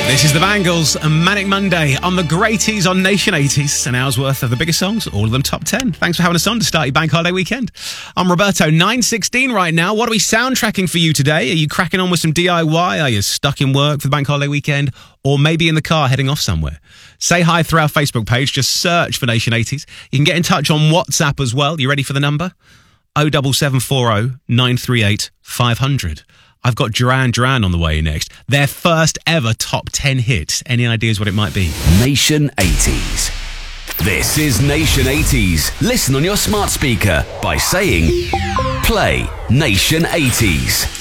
This is the Bangles and Manic Monday on the Greaties on Nation 80s. An hour's worth of the biggest songs, all of them top 10. Thanks for having us on to start your bank holiday weekend. I'm Roberto, 9:16 right now. What are we soundtracking for you today? Are you cracking on with some DIY? Are you stuck in work for the bank holiday weekend? Or maybe in the car heading off somewhere? Say hi through our Facebook page. Just search for Nation 80s. You can get in touch on WhatsApp as well. You ready for the number? 07740 938 500. I've got Duran Duran on the way next. Their first ever top 10 hit. Any ideas what it might be? Nation 80s. This is Nation 80s. Listen on your smart speaker by saying, play Nation 80s.